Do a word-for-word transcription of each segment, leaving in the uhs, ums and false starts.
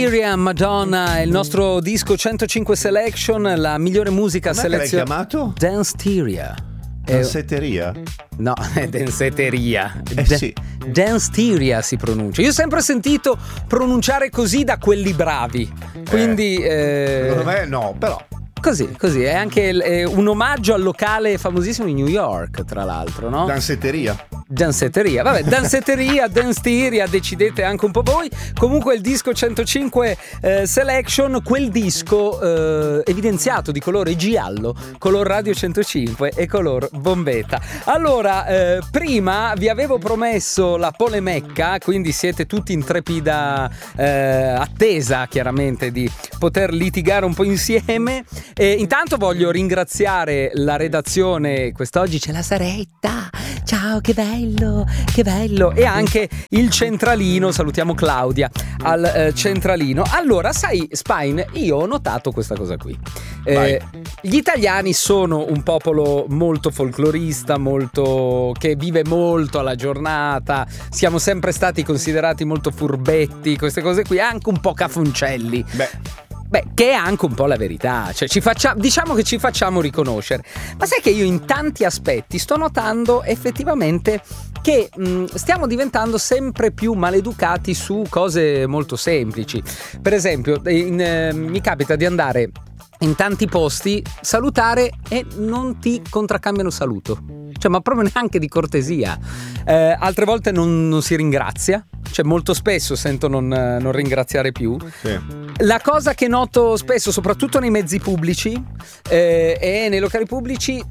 Madonna, il nostro disco centocinque Selection, la migliore musica selezionata. L'hai chiamato? Danceteria. Danceteria? No, è danceteria. Eh D- sì. Danceteria si pronuncia. Io ho sempre sentito pronunciare così da quelli bravi. Quindi eh, secondo me no, però Così, così, è anche è un omaggio al locale famosissimo di New York, tra l'altro, no? Danceteria. Danceteria, vabbè, danceteria, danceteria, decidete anche un po' voi. Comunque il disco centocinque eh, Selection, quel disco eh, evidenziato di colore giallo, color Radio centocinque e color bombetta. Allora, eh, prima vi avevo promesso la polemecca, quindi siete tutti in trepida eh, attesa, chiaramente, di poter litigare un po' insieme. E intanto voglio ringraziare la redazione, quest'oggi c'è la Saretta, ciao, che bello, che bello, e anche il centralino, salutiamo Claudia al eh, centralino. Allora, sai Spine, io ho notato questa cosa qui, eh, gli italiani sono un popolo molto folclorista, molto che vive molto alla giornata, siamo sempre stati considerati molto furbetti, queste cose qui, anche un po' cafoncelli. Beh Beh, che è anche un po' la verità, cioè ci facciamo, diciamo che ci facciamo riconoscere. Ma sai che io in tanti aspetti sto notando effettivamente che mh, stiamo diventando sempre più maleducati su cose molto semplici. Per esempio, in, eh, mi capita di andare in tanti posti, salutare e non ti contraccambiano saluto, cioè ma proprio neanche di cortesia. Eh, altre volte non, non si ringrazia, cioè molto spesso sento non, non ringraziare più. Sì. La cosa che noto spesso, soprattutto nei mezzi pubblici eh, e nei locali pubblici,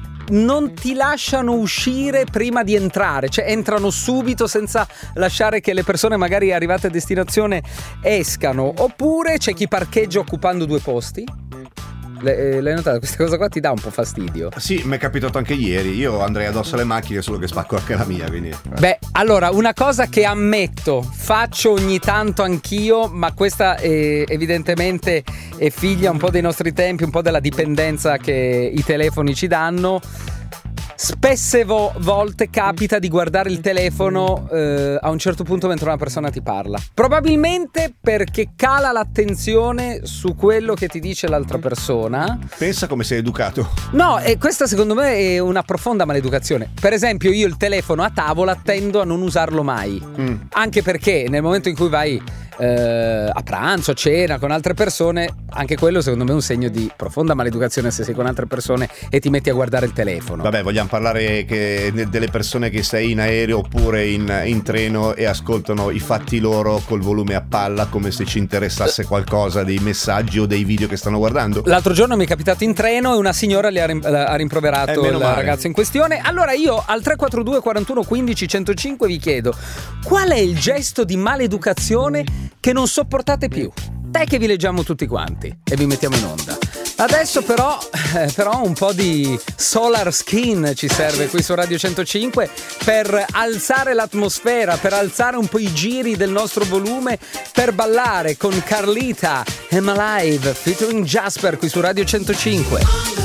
non ti lasciano uscire prima di entrare, cioè entrano subito senza lasciare che le persone magari arrivate a destinazione escano, oppure c'è chi parcheggia occupando due posti. L'hai notata? Questa cosa qua ti dà un po' fastidio? Sì, mi è capitato anche ieri. Io andrei addosso alle macchine, solo che spacco anche la mia, quindi... Beh, allora, una cosa che ammetto, faccio ogni tanto anch'io, ma questa è, evidentemente è figlia un po' dei nostri tempi, un po' della dipendenza che i telefoni ci danno. Spesse vo- volte capita di guardare il telefono eh, a un certo punto mentre una persona ti parla. Probabilmente perché cala l'attenzione su quello che ti dice l'altra persona. Pensa come sei educato. No, e questa secondo me è una profonda maleducazione. Per esempio, io il telefono a tavola tendo a non usarlo mai. Mm. Anche perché nel momento in cui vai eh, a pranzo, a cena con altre persone, anche quello secondo me è un segno di profonda maleducazione, se sei con altre persone e ti metti a guardare il telefono. Vabbè, vogliamo parlare che delle persone che sei in aereo oppure in, in treno e ascoltano i fatti loro col volume a palla, come se ci interessasse qualcosa dei messaggi o dei video che stanno guardando. L'altro giorno mi è capitato in treno e una signora le ha, rim- ha rimproverato eh, il male. ragazzo in questione. Allora io al tre quattro due quarantuno quindici centocinque vi chiedo: qual è il gesto di maleducazione che non sopportate più? Dai che vi leggiamo tutti quanti e vi mettiamo in onda. Adesso però, eh, però un po' di Solar Skin ci serve qui su Radio centocinque per alzare l'atmosfera, per alzare un po' i giri del nostro volume, per ballare con Carlita, Am Alive featuring Jasper qui su Radio centocinque.